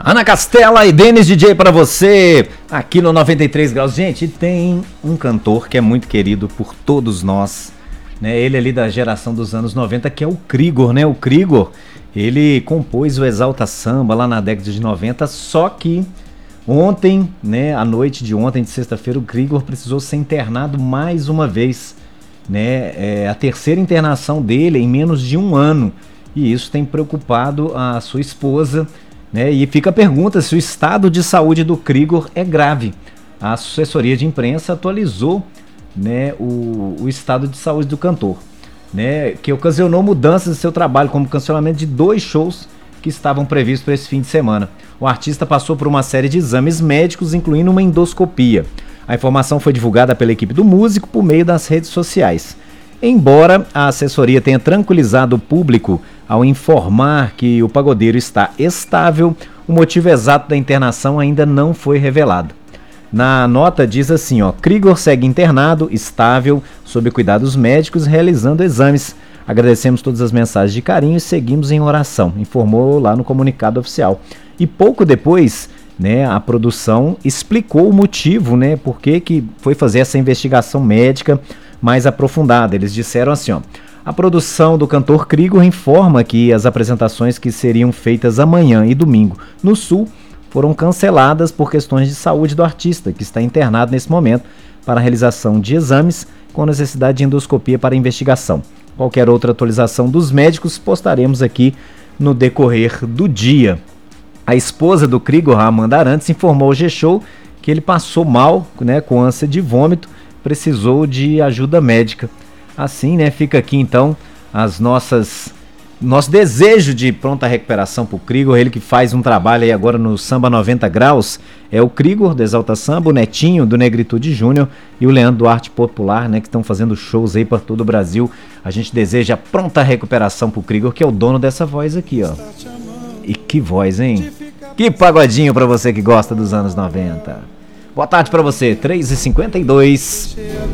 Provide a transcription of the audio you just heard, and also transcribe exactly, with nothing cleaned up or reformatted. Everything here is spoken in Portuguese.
Ana Castela e Denis D J pra você, aqui no noventa e três graus. Gente, tem um cantor que é muito querido por todos nós, né? Ele ali da geração dos anos noventa, que é o Krigor, né? O Krigor, ele compôs o Exalta Samba lá na década de noventa, só que ontem, né, à noite de ontem, de sexta-feira, o Krigor precisou ser internado mais uma vez, né? É a terceira internação dele em menos de um ano, e isso tem preocupado a sua esposa, né? E fica a pergunta se o estado de saúde do Krigor é grave. A assessoria de imprensa atualizou, né, o, o estado de saúde do cantor, né, que ocasionou mudanças em seu trabalho, como cancelamento de dois shows que estavam previstos para esse fim de semana. O artista passou por uma série de exames médicos, incluindo uma endoscopia. A informação foi divulgada pela equipe do músico por meio das redes sociais. Embora a assessoria tenha tranquilizado o público ao informar que o pagodeiro está estável, o motivo exato da internação ainda não foi revelado. Na nota diz assim, ó: Krigor segue internado, estável, sob cuidados médicos, realizando exames. Agradecemos todas as mensagens de carinho e seguimos em oração, informou lá no comunicado oficial. E pouco depois, né, a produção explicou o motivo, né, por que que foi fazer essa investigação médica mais aprofundada. Eles disseram assim, ó: a produção do cantor Krigor informa que as apresentações que seriam feitas amanhã e domingo no Sul foram canceladas por questões de saúde do artista, que está internado nesse momento para a realização de exames com necessidade de endoscopia para investigação. Qualquer outra atualização dos médicos postaremos aqui no decorrer do dia. A esposa do Krigor, a Amanda Arantes, informou ao G-Show que ele passou mal, né, com ânsia de vômito, precisou de ajuda médica. Assim, né, fica aqui então as nossas nosso desejo de pronta recuperação pro Krigor, ele que faz um trabalho aí agora no Samba noventa graus, é o Krigor do Exalta Samba, o Netinho do Negritude Júnior e o Leandro do Arte Popular, né, que estão fazendo shows aí para todo o Brasil. A gente deseja pronta recuperação pro Krigor, que é o dono dessa voz aqui, ó. E que voz, hein? Que pagodinho pra você que gosta dos anos noventa. Boa tarde pra você, três e cinquenta e dois.